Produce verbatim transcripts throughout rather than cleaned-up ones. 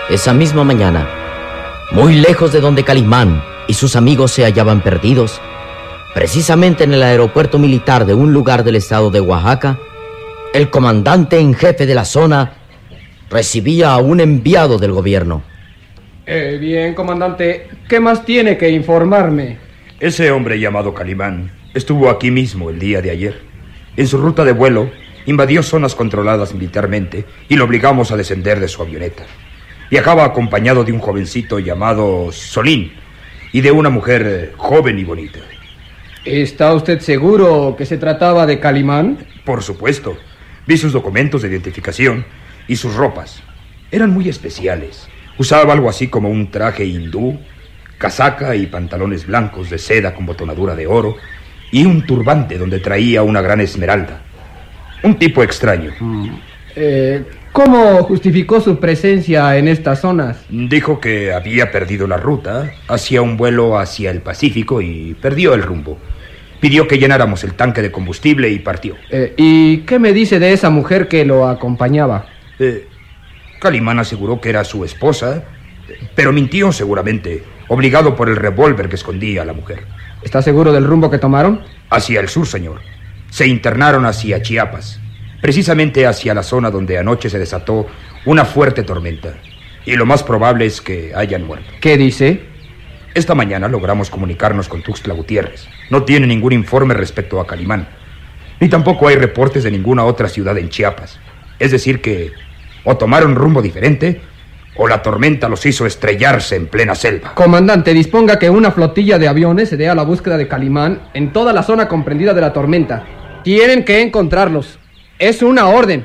Esa misma mañana, muy lejos de donde Calimán y sus amigos se hallaban perdidos, precisamente en el aeropuerto militar de un lugar del estado de Oaxaca, el comandante en jefe de la zona recibía a un enviado del gobierno. Eh, bien, comandante, ¿qué más tiene que informarme? Ese hombre llamado Calimán estuvo aquí mismo el día de ayer. En su ruta de vuelo, invadió zonas controladas militarmente y lo obligamos a descender de su avioneta. Viajaba acompañado de un jovencito llamado Solín y de una mujer joven y bonita. ¿Está usted seguro que se trataba de Calimán? Por supuesto. Vi sus documentos de identificación y sus ropas. Eran muy especiales. Usaba algo así como un traje hindú, casaca y pantalones blancos de seda con botonadura de oro y un turbante donde traía una gran esmeralda. Un tipo extraño. Mm. Eh, ¿Cómo justificó su presencia en estas zonas? Dijo que había perdido la ruta, hacía un vuelo hacia el Pacífico y perdió el rumbo. Pidió que llenáramos el tanque de combustible y partió. Eh, ¿Y qué me dice de esa mujer que lo acompañaba? Eh, Calimán aseguró que era su esposa, pero mintió seguramente, obligado por el revólver que escondía a la mujer. ¿Está seguro del rumbo que tomaron? Hacia el sur, señor. Se internaron hacia Chiapas, precisamente hacia la zona donde anoche se desató una fuerte tormenta. Y lo más probable es que hayan muerto. ¿Qué dice? Esta mañana logramos comunicarnos con Tuxtla Gutiérrez. No tiene ningún informe respecto a Calimán. Ni tampoco hay reportes de ninguna otra ciudad en Chiapas. Es decir que o tomaron rumbo diferente o la tormenta los hizo estrellarse en plena selva. Comandante, disponga que una flotilla de aviones se dé a la búsqueda de Calimán en toda la zona comprendida de la tormenta. Tienen que encontrarlos. Es una orden.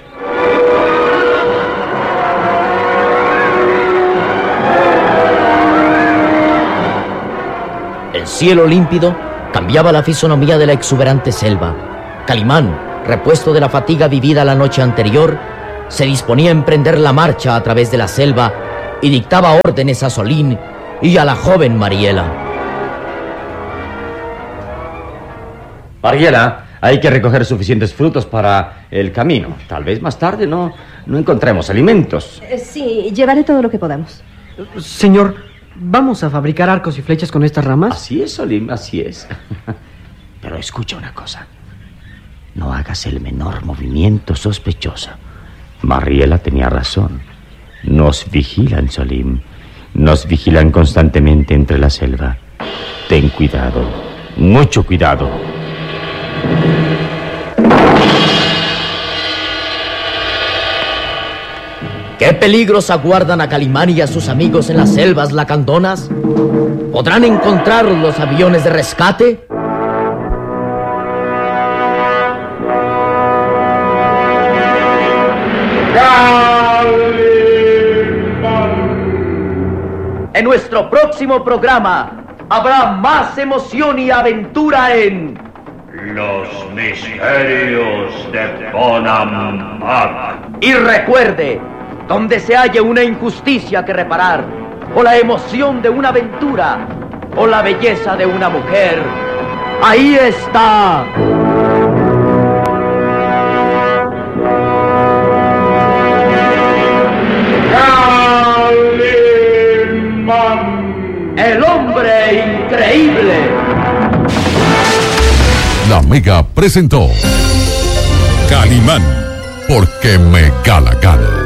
El cielo límpido cambiaba la fisonomía de la exuberante selva. Calimán, repuesto de la fatiga vivida la noche anterior, se disponía a emprender la marcha a través de la selva y dictaba órdenes a Solín y a la joven Mariela. Mariela, hay que recoger suficientes frutos para el camino. Tal vez más tarde no, no encontremos alimentos. Eh, sí, llevaré todo lo que podamos. Señor, ¿vamos a fabricar arcos y flechas con estas ramas? Así es, Solín, así es. Pero escucha una cosa. No hagas el menor movimiento sospechoso. Mariela tenía razón. Nos vigilan, Solín. Nos vigilan constantemente entre la selva. Ten cuidado, mucho cuidado. ¿Qué peligros aguardan a Calimán y a sus amigos en las selvas lacandonas? ¿Podrán encontrar los aviones de rescate? En nuestro próximo programa habrá más emoción y aventura en Los Misterios de Bonampak. Y recuerde, donde se haya una injusticia que reparar, o la emoción de una aventura, o la belleza de una mujer, ahí está. El hombre increíble. La Mega presentó Calimán, porque me gana gana.